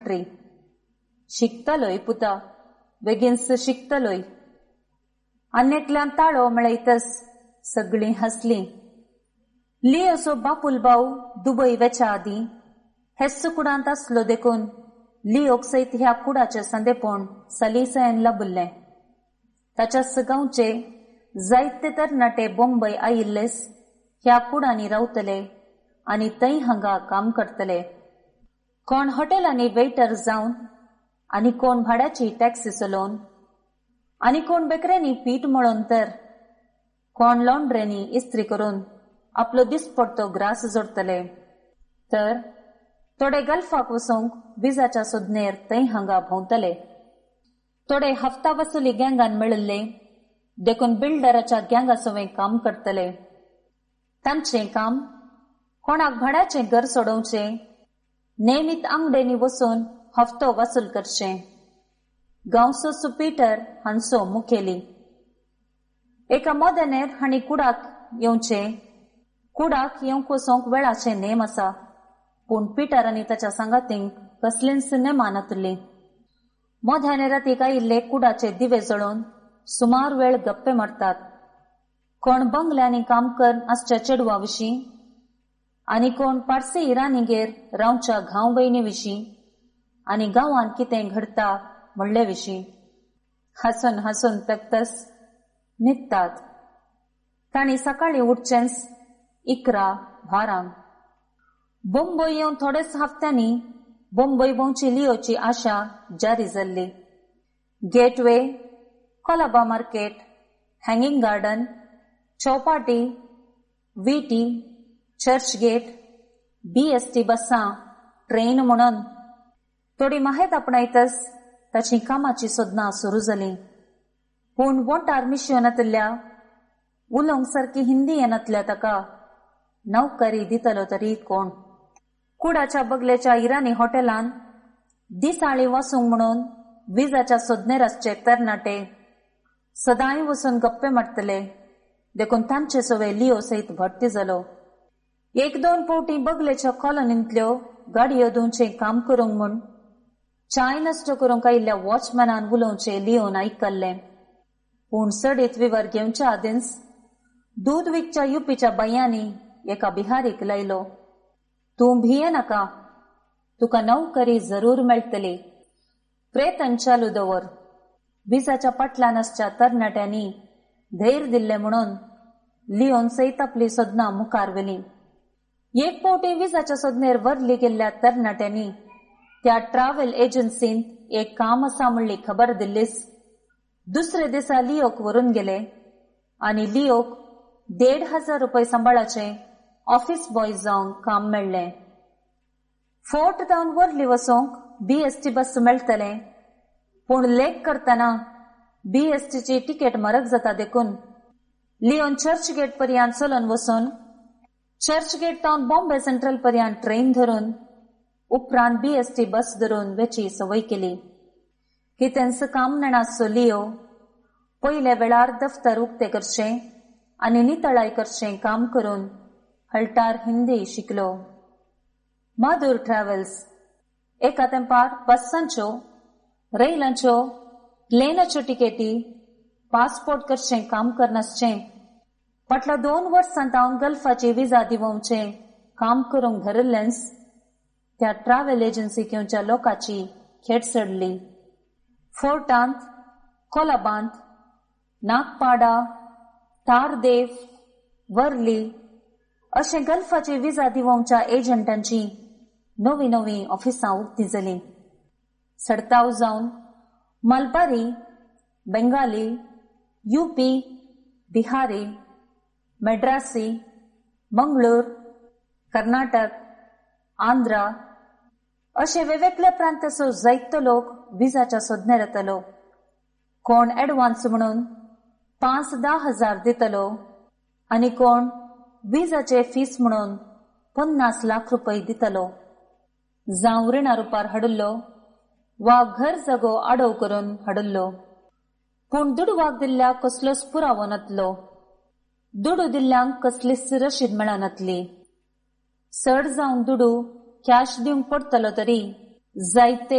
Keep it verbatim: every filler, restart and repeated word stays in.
Country. शिकतलोय पुता, बेगीनस शिकतलोय. अन्नेकल्यान ताळो मेळयतस सगळीं हसलीं. लिओचो बापूल भाऊ दुबय वेच्या आदी हेस्स कुडांत आसलो देखून लिओक सयत ह्या कुडाचे संदेपण सलीसायन लाभुल्ले. ताच्या सगांवचे जायते तरणाटे बॉम्बय आयिल्लेस ह्या कुडांनी रावतले आनी थंय हांगा काम करतले. कोण हॉटेलांनी वेटर जावन, आनी कोण भाड्याची टॅक्सी चलोवन, आनी कोण बेकऱ्यांनी पीठ मळोवन, तर कोण लॉन्ड्रेनी इस्त्री करून आपलो दिसपडतो ग्रास जोडतले. तर थोडे गल्फाक वचूंक विजाच्या सोदनेर थंय हांगा भोंवतले. थोडे हफ्ता वसुली गँगान मेळिल्ले देखून बिल्डराच्या गँगासोवें काम करतले. तांचें काम कोणाक भाड्याचें घर सोडोवचें, नेमीत आंगडेनी वचून हफ्तो वसूल करचें. गांवचो सुपीटर हांचो मुखेली. एका मोदेनेर हांणी कुडाक येवचें. कुडाक येवंक वचोंक वेळाचे नेम आसा, पूण पिटर आनी ताच्या सांगातींक कसलींच नेमां नातलीं. मोद्याने रातीक आयिल्ले कुडाचे दिवे जळोवन सुमार वेळ गप्पे मारतात. कोण बंगल्यांनी काम कर आसच्या चेडवा विशीं, आनी कोण पारसी इराणीगेर रावच्या घाव भयणी विशीं, आनी गांवांत कितें घडटा म्हणले विशीं. हांसून हांसून तकतस न्हिदतात. तांणी सकाळीं उठचेंच इकरा बारांक. बॉम्बय येवन थोडेच हफ्त्यांनी बॉम्बय भोंवची लिओची आशा जारी जाल्ली. Gateway, Colaba market, hanging garden, Chowpatty, VT, Churchgate, BST बसां, ट्रेन म्हणून थोडी माहेत आपणायतस ताची कामाची सोदनां सुरू जाली. पूण वोंटार मिशनांतल्या उलोवंक सारकी हिंदी येनातल्या ताका नौकरी दितलो तरी कोण. कुडाच्या बगलेच्या इराणी हॉटेलान दिसाळी वासूंक म्हणून विजाच्या सोदनेर आसचे तरणाटे सदांय वचून गप्पे मारतले, देखून तांचे सवय लिओ सयत भट्टी जालो. एक दोन फावटी बगलेच्या कॉलनींतल्यो गाडयो धुवचें काम करूंक म्हूण चाय नश्ट करूंक आयिल्ल्या वॉचमॅनान उलोवचें लिओन आयकल्लें. पूण सडीत विवर घेवच्या आदींच दूध विकच्या युपीच्या बायांनी एका बिहारीक लायलो, तूं भिये नाका, तुका नौकरी जरूर मेळटली, प्रेतन चालू दवर. विजाच्या पाटल्यान आसच्या तरणाट्यांनी धैर्य दिल्ले म्हणून लिओन सयत आपली सोदनां मुखार व्हेली. एक फावटी विजाच्या सोदनेर व्हरली गेल्ल्या तरणाट्यांनी त्या ट्रॅव्हल एजन्सींत एक काम आसा म्हणली खबर दिल्लीस. दुसरे दिसा लिओक व्हरून गेले आनी लिओक देड हजार रुपये सांबाळाचे ऑफिस बॉय जावंक काम मेळ्ळें. फोर्ट जावन व्हरली वचोंक बीएसटी बस मेळटलें, पूण लेक करतना बीएसटीची तिकेट म्हारग जाता देखून लिओन चर्चगेट पर्यंत चलोवन वचून चर्चगेट तावन बॉम्बे सेंट्रल पर्यंत ट्रेन धरून उपरांत बीएसटी बस धरून वेची सवय केली. कितेंच काम नेणासो लिओ पयले वेळार दफ्तर उक्ते करचें आनी नितळाय करचें काम करून हळटार हिंदी शिकलो. माधुर ट्रॅव्हल्स एका तेंपार बसांच्यो, रेल्यांच्यो, प्लेनाच्यो तिकेटी पासपोर्ट करचें काम करनासचें. फाटल्या दोन वर्सां हांव गल्फाची विजा दिवोवचें काम करूंक धरिल्लेंच त्या ट्रॅव्हल एजन्सीक येवच्या लोकांची खेट सडली. फोर्टांत, कोलाबांत, नागपाडा, तारदेव, वर्ली अशे गल्फाची विजा दिवोवच्या एजंटांची नवी नवी ऑफिसां उक्ती जाली. सडताव जावन मलबारी, बेंगाली, यूपी, बिहारी, मेड्रासी, मंगळूर, कर्नाटक, आंध्रा अशे वेगवेगळ्या प्रांताचो जायतो लोक विजाच्या सोदनेर येतलो. कोण एडवान्स म्हणून पांच धा हजार दितलो आनी कोण विजाचे फीस म्हणून पन्नास लाख रुपये दितलो. जावं रिणा रुपार हाडुल्लो वा घर जागो आडव करून हाडुल्लो, पूण दुडवाक दिल्ल्या कसलोच पुरावो नातलो. दुडू दिल्ल्यांक कसलीच रशीद मेळनातली. चड जावन दुडू कॅश दिवंक पडटलो तरी जायते